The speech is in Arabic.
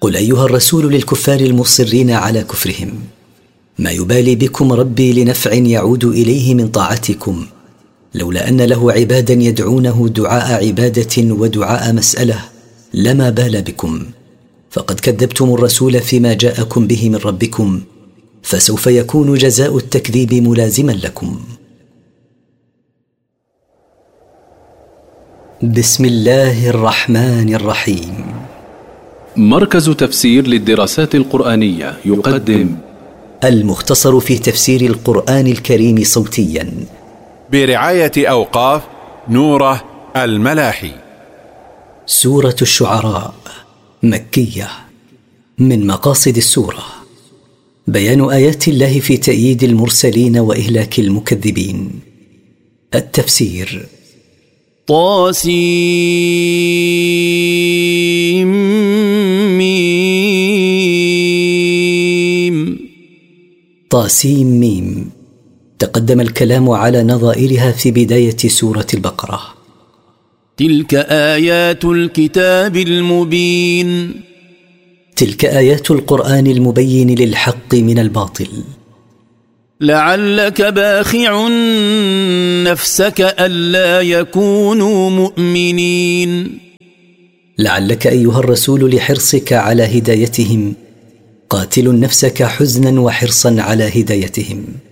قل أيها الرسول للكفار المصرين على كفرهم: ما يبالي بكم ربي لنفع يعود إليه من طاعتكم، لولا أن له عبادا يدعونه دعاء عبادة ودعاء مسألة لما بال بكم، فقد كذبتم الرسول فيما جاءكم به من ربكم، فسوف يكون جزاء التكذيب ملازما لكم. بسم الله الرحمن الرحيم. مركز تفسير للدراسات القرآنية يقدم المختصر في تفسير القرآن الكريم صوتيا برعاية أوقاف نوره الملاحي. سورة الشعراء مكية. من مقاصد السورة بيان آيات الله في تأييد المرسلين وإهلاك المكذبين. التفسير: طاسيم ميم. تقدم الكلام على نظائرها في بداية سورة البقرة. تلك آيات الكتاب المبين. تلك آيات القرآن المبين للحق من الباطل. لعلك باخع نفسك ألا يكونوا مؤمنين. لعلك أيها الرسول لحرصك على هدايتهم قاتل نفسك حزنا وحرصا على هدايتهم.